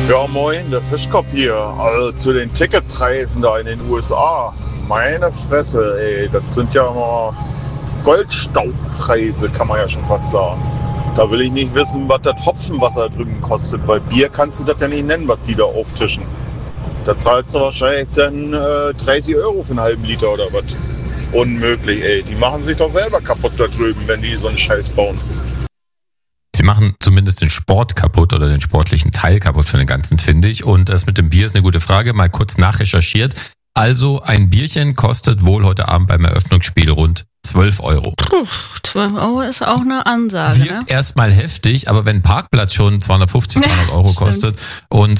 Ja, moin, der Fischkopf hier. Also zu den Ticketpreisen da in den USA. Meine Fresse, ey, das sind ja mal Goldstaubpreise, kann man ja schon fast sagen. Da will ich nicht wissen, was das Hopfenwasser drüben kostet. Bei Bier kannst du das ja nicht nennen, was die da auftischen. Da zahlst du wahrscheinlich dann 30 Euro für einen halben Liter oder was. Unmöglich, ey. Die machen sich doch selber kaputt da drüben, wenn die so einen Scheiß bauen. Sie machen zumindest den Sport kaputt oder den sportlichen Teil kaputt für den Ganzen, finde ich. Und das mit dem Bier ist eine gute Frage. Mal kurz nachrecherchiert. Also ein Bierchen kostet wohl heute Abend beim Eröffnungsspiel rund 12 Euro. 12 Euro ist auch eine Ansage. Wirkt erstmal heftig, aber wenn ein Parkplatz schon 250, 300 Euro kostet und